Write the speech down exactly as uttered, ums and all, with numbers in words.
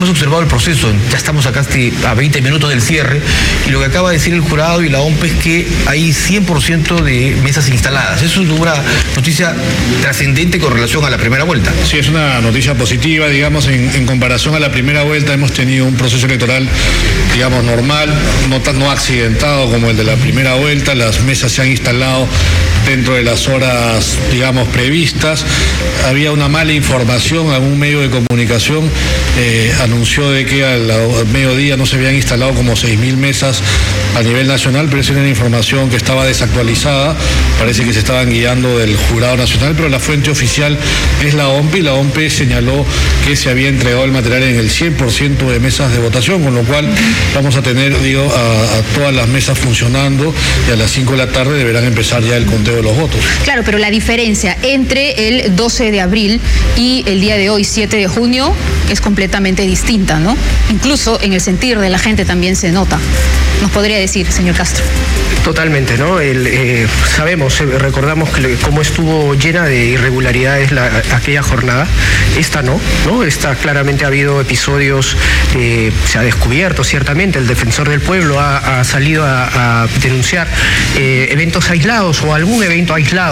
Hemos observado el proceso, ya estamos acá a veinte minutos del cierre, y lo que acaba de decir el jurado y la O M P es que hay cien por ciento de mesas instaladas. Eso es una noticia trascendente con relación a la primera vuelta. Sí, es una noticia positiva, digamos, en, en comparación a la primera vuelta hemos tenido un proceso electoral, digamos, normal, no, tan, no accidentado como el de la primera vuelta. Las mesas se han instalado dentro de las horas, digamos, previstas. Había una mala información, algún medio de comunicación eh, anunció de que al, al mediodía no se habían instalado como seis mil mesas a nivel nacional, pero esa era una información que estaba desactualizada. Parece que se estaban guiando del Jurado Nacional, pero la fuente oficial es la O M P, y la O M P señaló que se había entregado el material en el cien por ciento de mesas de votación, con lo cual vamos a tener, digo, a, a todas las mesas funcionando, y a las cinco de la tarde deberán empezar ya el conteo de los votos. Claro, pero la diferencia entre el doce de abril y el día de hoy, siete de junio, es completamente distinta, ¿no? Incluso en el sentir de la gente también se nota. ¿Nos podría decir, señor Castro? Totalmente, ¿no? El, eh, sabemos, eh, recordamos que cómo estuvo llena de irregularidades la, aquella jornada. Esta no, ¿no? Esta claramente ha habido episodios, eh, se ha descubierto ciertamente, el defensor del pueblo ha, ha salido a, a denunciar eh, eventos aislados o algún evento aislado.